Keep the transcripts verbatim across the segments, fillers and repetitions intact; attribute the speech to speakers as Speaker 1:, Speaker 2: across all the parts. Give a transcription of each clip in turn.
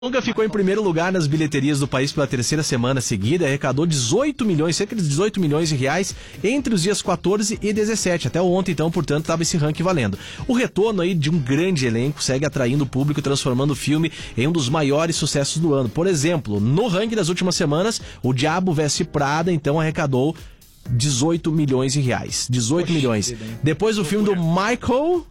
Speaker 1: Longa ficou em primeiro lugar nas bilheterias do país pela terceira semana seguida, arrecadou dezoito milhões, cerca de dezoito milhões de reais entre os dias quatorze e dezessete. Até ontem, então, portanto, estava esse ranking valendo. O retorno aí de um grande elenco segue atraindo o público, transformando o filme em um dos maiores sucessos do ano. Por exemplo, no ranking das últimas semanas, O Diabo Veste Prada, então, arrecadou dezoito milhões de reais. dezoito Oxi, milhões. Vida, Depois o filme do Michael...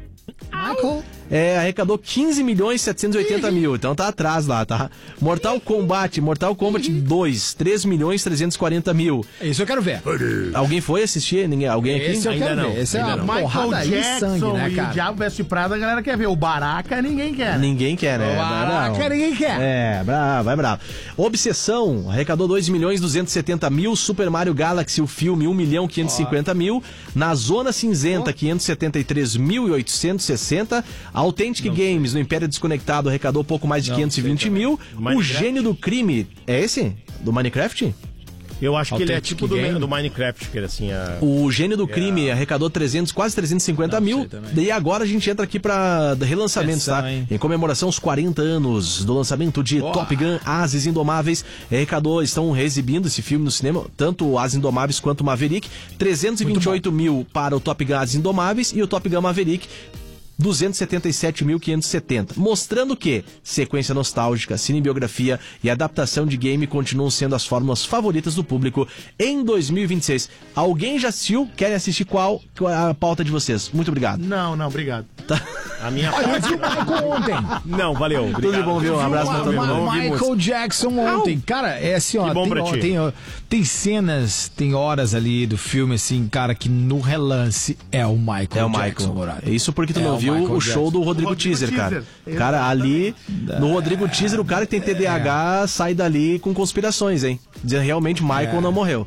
Speaker 2: Michael?
Speaker 1: É, arrecadou quinze milhões setecentos e oitenta mil, então tá atrás lá, tá? Mortal Kombat, Mortal Kombat dois, três milhões trezentos e quarenta mil.
Speaker 2: Isso eu quero ver.
Speaker 1: Alguém foi assistir? Ninguém, alguém aqui?
Speaker 2: Esse eu
Speaker 3: Ainda
Speaker 2: quero
Speaker 3: não,
Speaker 2: ver. Esse é
Speaker 3: ainda
Speaker 2: uma
Speaker 3: não.
Speaker 2: porrada
Speaker 4: Michael
Speaker 2: de
Speaker 4: Jackson
Speaker 2: sangue, né,
Speaker 4: e
Speaker 2: cara?
Speaker 4: o Diabo Veste Prada, a galera quer ver. O Baraka, ninguém quer.
Speaker 1: Ninguém quer, né?
Speaker 2: Caraca, ninguém quer.
Speaker 1: É, bravo, é bravo. Obsessão, arrecadou dois milhões duzentos e setenta mil. Super Mario Galaxy, o filme, um milhão quinhentos e cinquenta mil. Na Zona Cinzenta, oh. quinhentos e setenta e três mil e oitocentos e sessenta. Authentic não Games, sei. No Império Desconectado, arrecadou pouco mais de não, quinhentos e vinte mil. O Gênio do Crime, é esse? Do Minecraft?
Speaker 3: Eu acho que
Speaker 2: Authentic
Speaker 3: ele é tipo do, do Minecraft, que ele assim... A...
Speaker 1: O Gênio do Crime é. arrecadou trezentos, quase trezentos e cinquenta mil. E agora a gente entra aqui pra relançamento, tá? Hein? Em comemoração aos quarenta anos do lançamento de Boa. Top Gun Ases Indomáveis. Arrecadou, estão reexibindo esse filme no cinema, tanto o Ases Indomáveis quanto o Maverick. trezentos e vinte e oito mil para o Top Gun Ases Indomáveis e o Top Gun Maverick duzentos e setenta e sete mil quinhentos e setenta, mostrando que sequência nostálgica, cinebiografia e adaptação de game continuam sendo as fórmulas favoritas do público em dois mil e vinte e seis. Alguém já assistiu? Querem assistir qual? Qual é a pauta de vocês? Muito obrigado.
Speaker 4: Não, não, obrigado.
Speaker 1: Tá.
Speaker 3: A minha
Speaker 2: Olha, eu vi o Michael ontem.
Speaker 3: Não, valeu. Obrigado.
Speaker 1: Tudo de bom, viu? Um abraço pra todo mundo.
Speaker 2: Michael Jackson ontem. Cara, é assim, ó.
Speaker 3: Que bom
Speaker 2: tem,
Speaker 3: pra
Speaker 2: ó
Speaker 3: ti.
Speaker 2: tem, ó, tem cenas, tem horas ali do filme, assim, cara, que no relance é o Michael
Speaker 1: É o
Speaker 2: Jackson.
Speaker 1: Michael. É isso porque tu
Speaker 2: É
Speaker 1: não
Speaker 2: o
Speaker 1: viu
Speaker 2: Michael
Speaker 1: o show
Speaker 2: Jackson.
Speaker 1: do Rodrigo,
Speaker 4: Rodrigo
Speaker 1: Teaser,
Speaker 4: Teaser.
Speaker 1: cara.
Speaker 4: Exatamente.
Speaker 1: Cara, ali, no Rodrigo Teaser, o cara que tem T D A H sai dali com conspirações, hein? Dizendo realmente o Michael
Speaker 2: É.
Speaker 1: não morreu.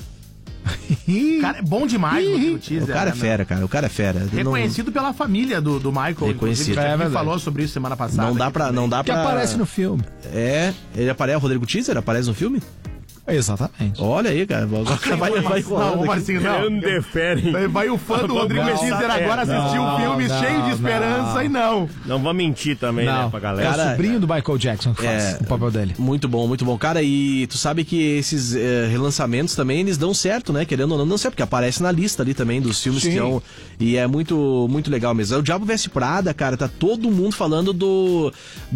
Speaker 4: O cara é bom demais, o Rodrigo Teaser.
Speaker 1: O cara é
Speaker 4: né,
Speaker 1: fera, cara. O cara é fera. Não-
Speaker 4: Reconhecido pela família do, do Michael.
Speaker 1: Reconhecido.
Speaker 4: inclusive,
Speaker 2: É
Speaker 4: a gente
Speaker 2: verdade.
Speaker 4: falou sobre isso semana passada.
Speaker 1: Não dá
Speaker 4: aqui
Speaker 1: pra.
Speaker 4: também.
Speaker 1: Não dá
Speaker 2: Que
Speaker 1: pra...
Speaker 2: aparece no filme.
Speaker 1: É, ele aparece, o Rodrigo Teaser aparece no filme?
Speaker 2: Exatamente.
Speaker 1: Olha aí, cara. Vai, vai, vai
Speaker 4: Não,
Speaker 1: rolando
Speaker 4: ô
Speaker 1: aqui.
Speaker 4: Marcinho, não.
Speaker 3: Grande fera, hein?
Speaker 4: Vai o fã do
Speaker 3: Não,
Speaker 4: Rodrigo
Speaker 3: não,
Speaker 4: Teaser
Speaker 3: não,
Speaker 4: agora
Speaker 3: não,
Speaker 4: assistir o filme
Speaker 2: não,
Speaker 4: cheio de esperança
Speaker 2: não.
Speaker 4: e não.
Speaker 3: Não vamos mentir também,
Speaker 2: Não.
Speaker 3: né, pra galera.
Speaker 2: É
Speaker 1: Cara,
Speaker 2: o sobrinho do Michael Jackson que faz
Speaker 1: é,
Speaker 2: o papel dele.
Speaker 1: Muito bom, muito bom. Cara, e tu sabe que esses eh, relançamentos também, eles dão certo, né? Querendo ou não, dão certo, porque aparece na lista ali também dos filmes
Speaker 2: Sim.
Speaker 1: que são... E é muito, muito legal mesmo. O Diabo Veste Prada, cara, tá todo mundo falando do...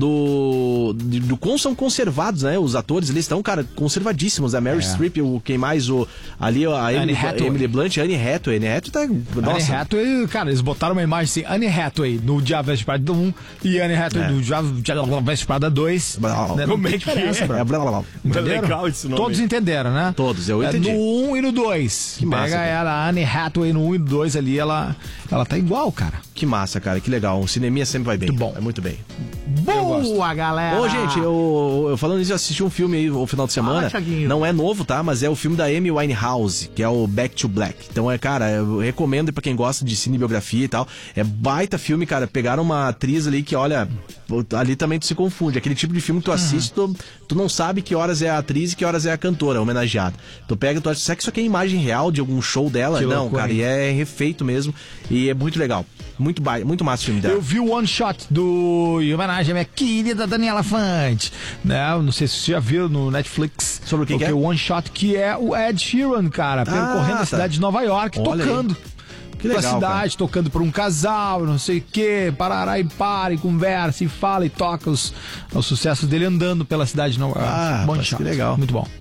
Speaker 1: Do... de- do quão são conservados, né? Os atores, eles estão, cara, conservadíssimos. A Meryl
Speaker 2: É.
Speaker 1: Streep, o, quem mais, o... Ali, a
Speaker 2: Anne
Speaker 1: Emily,
Speaker 2: Hathaway.
Speaker 1: Emily Blunt, Anne Hathaway. Anne Hathaway tá...
Speaker 2: Anne
Speaker 1: Nossa,
Speaker 2: Hathaway, cara, eles botaram uma imagem assim, Anne Hathaway no Diabo Veste Prada um e Anne Hathaway
Speaker 1: É.
Speaker 2: no Diabo Veste Prada dois.
Speaker 1: Blá,
Speaker 2: Né,
Speaker 3: como
Speaker 2: não
Speaker 3: é
Speaker 2: tem
Speaker 3: que
Speaker 2: diferença,
Speaker 3: é?
Speaker 2: bro.
Speaker 1: é blá, blá, blá.
Speaker 2: Entenderam?
Speaker 3: Legal esse nome.
Speaker 2: Todos entenderam, né?
Speaker 1: Todos, eu entendi.
Speaker 2: É, no um e no dois.
Speaker 1: Que massa,
Speaker 2: Pega
Speaker 1: cara.
Speaker 2: ela, a Anne Hathaway no um e no dois ali, ela, ela tá igual, cara.
Speaker 1: Que massa, cara, que legal. O cineminha sempre vai bem.
Speaker 2: Muito bom.
Speaker 1: É muito bem.
Speaker 4: Boa, galera!
Speaker 1: Ô, gente, eu, eu falando nisso, eu assisti um filme aí no final de semana.
Speaker 4: Fala, Thiaguinho.
Speaker 1: Não é novo, tá? Mas é o filme da Amy Winehouse, que é o Back to Black. Então é, cara, eu recomendo pra quem gosta de cinebiografia e tal. É baita filme, cara. Pegaram uma atriz ali que, olha, ali também tu se confunde. Aquele tipo de filme que tu assiste, tu, tu não sabe que horas é a atriz e que horas é a cantora homenageada. Tu pega, tu acha, será que isso aqui é imagem real de algum show dela?
Speaker 2: Que
Speaker 1: não,
Speaker 2: loucura,
Speaker 1: cara,
Speaker 2: hein?
Speaker 1: e é refeito mesmo. E é muito legal. Muito, ba... muito massa o filme dela.
Speaker 2: Eu vi o One Shot do em homenagem à minha querida Daniela Fante, né? Eu não sei se você já viu no Netflix.
Speaker 1: Sobre o que que é?
Speaker 2: O One Shot, que é o Ed Sheeran, cara, percorrendo
Speaker 1: tá.
Speaker 2: a cidade de Nova York,
Speaker 1: Olha
Speaker 2: tocando.
Speaker 1: Que
Speaker 2: pela
Speaker 1: legal,
Speaker 2: cidade, tocando por um casal, não sei o que, parará e para, e conversa, e fala, e toca os, os sucessos dele andando pela cidade de Nova York.
Speaker 1: Ah,
Speaker 2: One
Speaker 1: rapaz,
Speaker 2: Shot.
Speaker 1: que legal.
Speaker 2: Muito bom.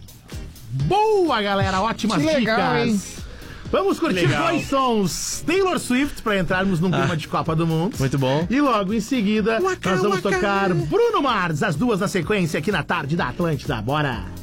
Speaker 4: Boa, galera! Ótimas
Speaker 2: Que legal,
Speaker 4: dicas!
Speaker 2: hein?
Speaker 4: Vamos curtir
Speaker 3: Legal.
Speaker 4: dois sons Taylor Swift pra entrarmos num clima de Copa do Mundo.
Speaker 1: Muito bom.
Speaker 4: E logo em seguida,
Speaker 1: Waka,
Speaker 4: nós vamos
Speaker 1: waka.
Speaker 4: tocar Bruno Mars, as duas na sequência aqui na tarde da Atlântida. Bora!